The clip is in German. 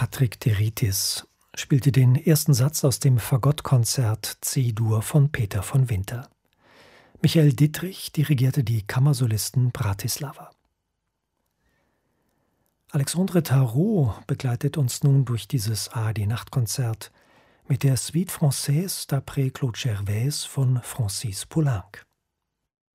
Patrick Deritis spielte den ersten Satz aus dem Fagottkonzert C-Dur von Peter von Winter. Michael Dittrich dirigierte die Kammersolisten Bratislava. Alexandre Tarot begleitet uns nun durch dieses ARD-Nachtkonzert mit der Suite Française d'après Claude Gervais von Francis Poulenc.